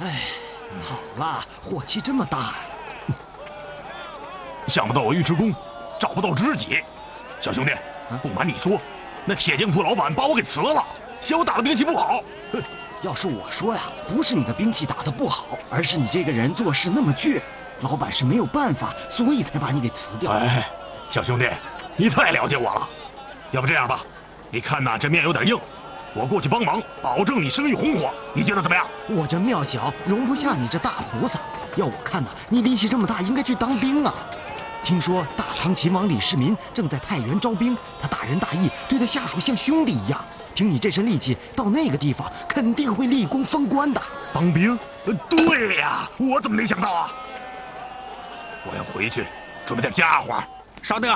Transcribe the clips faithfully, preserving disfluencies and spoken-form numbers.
哎，好了，火气这么大呀！ 想不到我尉迟恭找不到知己。小兄弟，不瞒你说，那铁匠铺老板把我给辞了，嫌我打的兵器不好。 要是我说呀，不是你的兵器打得不好，而是你这个人做事那么倔，老板是没有办法，所以才把你给辞掉。 哎，小兄弟，你太了解我了。要不这样吧，你看呐，这面有点硬，我过去帮忙，保证你生意红火，你觉得怎么样？ 我这庙小，容不下你这大菩萨。要我看呐，你力气这么大，应该去当兵啊。听说大唐秦王李世民正在太原招兵，他大仁大义，对待下属像兄弟一样。凭你这身力气，到那个地方肯定会立功封官的。 当兵？对呀，我怎么没想到啊！我要回去准备点家伙。 稍等。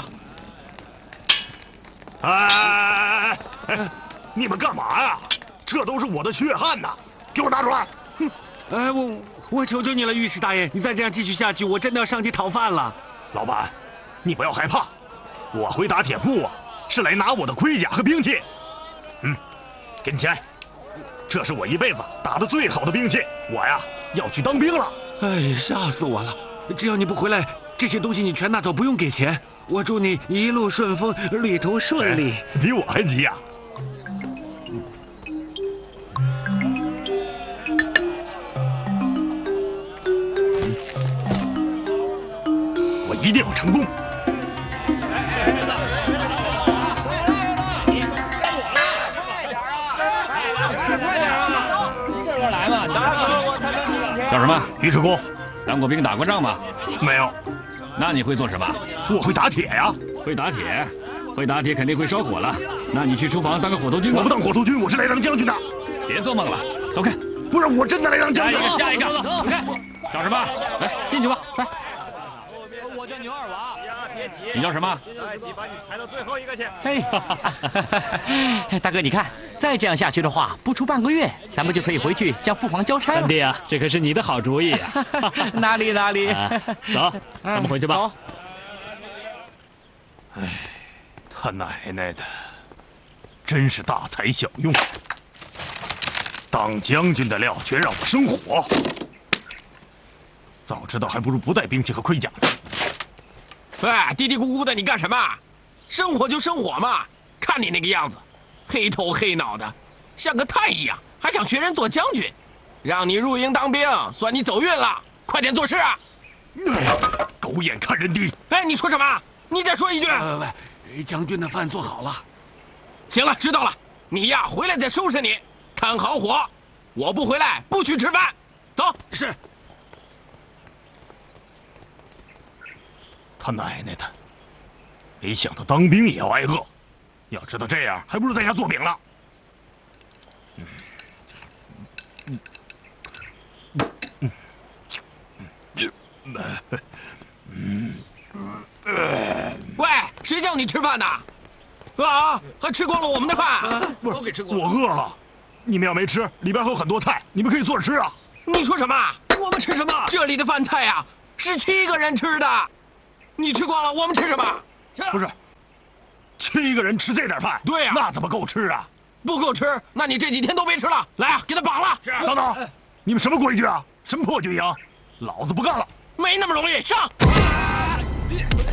哎哎哎！你们干嘛呀？这都是我的血汗呐！给我拿出来！ 哼！哎，我我求求你了，御史大爷，你再这样继续下去，我真的要上街讨饭了。 老板，你不要害怕，我回打铁铺啊，是来拿我的盔甲和兵器。嗯，给你钱，这是我一辈子打的最好的兵器。我呀要去当兵了。 哎呀，吓死我了！只要你不回来，这些东西你全拿走，不用给钱。我祝你一路顺风，旅途顺利。 哎、比我还急呀、啊！我一定要成功。 叫什么？ 尉迟恭。 当过兵打过仗吗？ 没有。 那你会做什么？ 我会打铁呀。 会打铁，会打铁肯定会烧火了。那你去厨房当个火头军吧。 我不当火头军，我是来当将军的。 别做梦了，走开！ 不是，我真的来当将军。 下一个，下一个，走开！叫什么？来，进去吧，来。我叫牛二娃。别急。你叫什么？ 再急把你排到最后一个去。 嘿，大哥，你看，再这样下去的话，不出半个月，咱们就可以回去向父皇交差了。 三弟啊，这可是你的好主意啊！ 哪里哪里， 啊、走，咱们回去吧。 走。 哎，他奶奶的，真是大材小用。当将军的料全让我生火，早知道还不如不带兵器和盔甲呢。 喂，嘀嘀咕咕的，你干什么？生火就生火嘛！看你那个样子，黑头黑脑的，像个太一样，还想学人做将军？让你入营当兵，算你走运了。快点做事啊！ 狗眼看人低。 哎，你说什么？你再说一句。 喂喂喂，将军的饭做好了。 行了，知道了。你呀，回来再收拾你。看好火，我不回来不许吃饭。走。 是。 他奶奶的！没想到当兵也要挨饿，要知道这样，还不如在家做饼呢。嗯嗯嗯嗯喂，谁叫你吃饭的？啊，还吃光了我们的饭？ 不是，我饿了。你们要没吃，里边还有很多菜，你们可以坐着吃啊。 你说什么？ 我们吃什么？ 这里的饭菜呀，是七个人吃的。你吃光了，我们吃什么？ 不是，七个人吃这点饭， 对呀、啊， 那怎么够吃啊？ 不够吃，那你这几天都别吃了。来啊，给他绑了。 等等，你们什么规矩啊？什么破军营？老子不干了！ 没那么容易，上！